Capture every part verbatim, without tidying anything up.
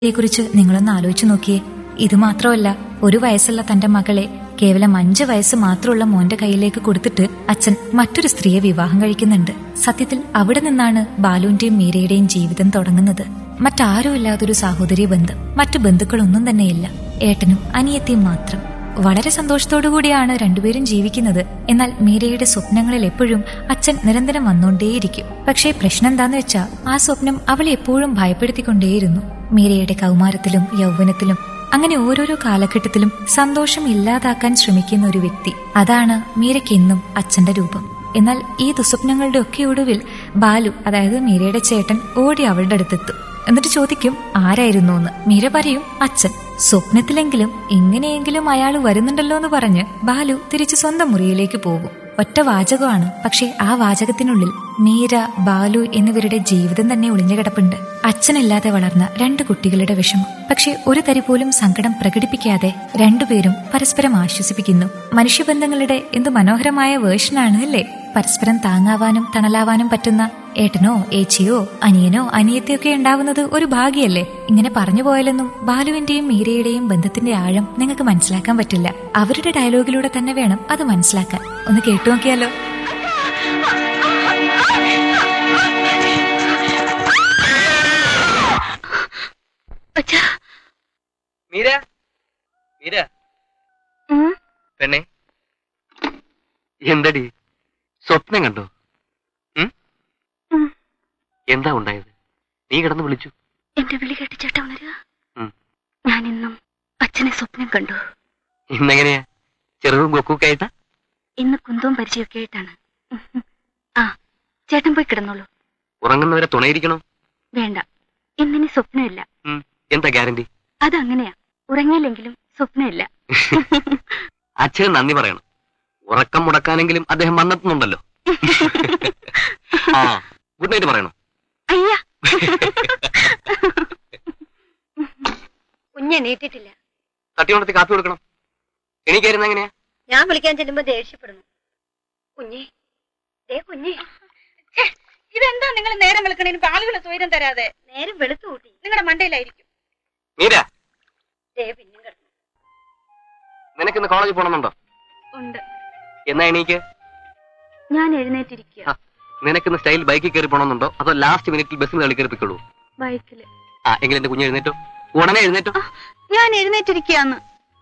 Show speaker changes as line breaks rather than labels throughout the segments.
യെക്കുറിച്ച് നിങ്ങളൊന്ന് ആലോചിച്ചു നോക്കിയേ. ഇത് മാത്രമല്ല, ഒരു വയസ്സുള്ള തന്റെ മകളെ കേവലം അഞ്ചു വയസ്സ് മാത്രമുള്ള മോന്റെ കയ്യിലേക്ക് കൊടുത്തിട്ട് അച്ഛൻ മറ്റൊരു സ്ത്രീയെ വിവാഹം കഴിക്കുന്നുണ്ട്. സത്യത്തിൽ അവിടെ നിന്നാണ് ബാലുവിന്റെയും മീരയുടെയും ജീവിതം തുടങ്ങുന്നത്. മറ്റാരും ഇല്ലാതൊരു സാഹോദര്യ ബന്ധം, മറ്റു ബന്ധുക്കളൊന്നും തന്നെയില്ല. ഏട്ടനും അനിയത്തിയും മാത്രം. വളരെ സന്തോഷത്തോടുകൂടിയാണ് രണ്ടുപേരും ജീവിക്കുന്നത്. എന്നാൽ മീരയുടെ സ്വപ്നങ്ങളിൽ എപ്പോഴും അച്ഛൻ നിരന്തരം വന്നുകൊണ്ടേയിരിക്കും. പക്ഷേ പ്രശ്നം എന്താന്ന് വെച്ചാ, ആ സ്വപ്നം അവളെ എപ്പോഴും ഭയപ്പെടുത്തിക്കൊണ്ടേയിരുന്നു. മീരയുടെ കൗമാരത്തിലും യൗവനത്തിലും അങ്ങനെ ഓരോരോ കാലഘട്ടത്തിലും സന്തോഷം ഇല്ലാതാക്കാൻ ശ്രമിക്കുന്ന ഒരു വ്യക്തി, അതാണ് മീരയ്ക്കെന്നും അച്ഛന്റെ രൂപം. എന്നാൽ ഈ ദുസ്വപ്നങ്ങളുടെ ഒക്കെ ഒടുവിൽ ബാലു, അതായത് മീരയുടെ ചേട്ടൻ, ഓടി അവളുടെ അടുത്തെത്തും. എന്നിട്ട് ചോദിക്കും ആരായിരുന്നു എന്ന്. മീര പറയും അച്ഛൻ. സ്വപ്നത്തിലെങ്കിലും എങ്ങനെയെങ്കിലും അയാൾ വരുന്നുണ്ടല്ലോ എന്ന് പറഞ്ഞ് ബാലു തിരിച്ച് സ്വന്തം മുറിയിലേക്ക് പോകും. ഒറ്റ വാചകമാണ്, പക്ഷെ ആ വാചകത്തിനുള്ളിൽ മീര, ബാലു എന്നിവരുടെ ജീവിതം തന്നെ ഒളിഞ്ഞു കിടപ്പുണ്ട്. അച്ഛനില്ലാതെ വളർന്ന രണ്ട് കുട്ടികളുടെ വിഷമം. പക്ഷെ ഒരു തരി പോലും സങ്കടം പ്രകടിപ്പിക്കാതെ രണ്ടുപേരും പരസ്പരം ആശ്വസിപ്പിക്കുന്നു. മനുഷ്യബന്ധങ്ങളുടെ എന്ത് മനോഹരമായ വേർഷനാണ് അല്ലേ? പരസ്പരം താങ്ങാവാനും തണലാവാനും പറ്റുന്ന ഏട്ടനോ ഏച്ചിയോ അനിയനോ അനിയത്തിയൊക്കെ ഉണ്ടാവുന്നത് ഒരു ഭാഗ്യല്ലേ? ഇങ്ങനെ പറഞ്ഞു പോയാലൊന്നും ബാലുവിന്റെയും മീരയുടെയും ബന്ധത്തിന്റെ ആഴം നിങ്ങൾക്ക് മനസ്സിലാക്കാൻ പറ്റില്ല. അവരുടെ ഡയലോഗിലൂടെ തന്നെ വേണം അത് മനസ്സിലാക്കാൻ. ഒന്ന് കേട്ടു നോക്കിയാലോ.
മീര, മീര, പെണ്ണെ, എന്തടി സ്വപ്നം കണ്ടോ? എന്താ ഉണ്ടായത്? നീ കിടന്ന് വിളിച്ചു.
എന്റെ വിളി കേട്ട് ചേട്ടാ ഉണരുക. ഞാൻ ഇന്നും അച്ഛനെ സ്വപ്നം കണ്ടു.
ഇന്നെങ്ങനെയാ? ചെറുതും കൊക്കൊക്കെ ആയിട്ടാ?
ഇന്ന് കുന്തവും പരിചയമൊക്കെ ആയിട്ടാണ്. ആ, ചേട്ടൻ പോയി കിടന്നോളൂ.
ഉറങ്ങുന്നവരെ തുണയിരിക്കണോ?
വേണ്ട, ഇന്നിനി സ്വപ്നമില്ല.
എന്താ ഗ്യാരണ്ടി?
അതങ്ങനെയാ, ഉറങ്ങിയില്ലെങ്കിലും സ്വപ്നമില്ല.
അച്ഛന് നന്ദി പറയണം. ഉറക്കം മുടക്കാനെങ്കിലും അദ്ദേഹം വന്നെത്തുന്നുണ്ടല്ലോ. ആ, ഗുഡ് നൈറ്റ് പറയണോ?
അയ്യ, കുഞ്ഞെ നീട്ടിട്ടില്ല.
തട്ടി ഉണർത്തി കാപ്പി കൊടുക്കണം. എണീക്കായിരുന്ന എങ്ങനെയാ?
ഞാൻ വിളിക്കാൻ ചെല്ലുമ്പോ ദേഷ്യപ്പെടുന്നു. കുഞ്ഞെ, ദേ കുഞ്ഞെ. ഇതെന്താ നിങ്ങൾ നേരം വിളിക്കണേന് ആളുകളെ സ്വൈരം തരാതെ? നേരം വെളുത്തു കൂട്ടി നിങ്ങളുടെ മണ്ടയിലായിരിക്കും.
മീര,
പിന്നും കിടന്നു.
നിനക്കിന്ന് കോളേജിൽ പോണമെന്നുണ്ടോ?
ഉണ്ട്.
എന്നാ എണീക്ക്.
ഞാൻ എഴുന്നേറ്റിരിക്കുക.
നിനക്കിന്ന് സ്റ്റൈൽ ബൈക്കിൽ കയറി പോണമെന്നുണ്ടോ, അതോ ലാസ്റ്റ് മിനിറ്റിൽ ബസ്സിൽ കളി കയറിപ്പിക്കുള്ളൂ?
ബൈക്കില്.
ആ, എങ്കിലും എന്റെ കുഞ്ഞ് എഴുന്നേറ്റോ, ഉടനെ എഴുന്നേറ്റോ.
ഞാൻ എഴുന്നേറ്റിരിക്കുകയാന്ന്.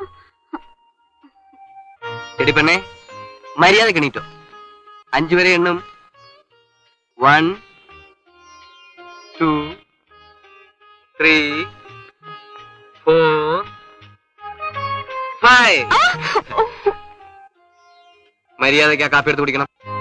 എടി പെണ്ണെ, മര്യാദക്ക് എണീറ്റോ. അഞ്ചു വരെ എണ്ണും. One, to, three, four, five. മര്യാദക്ക് ആ കാപ്പി എടുത്ത് കുടിക്കണം.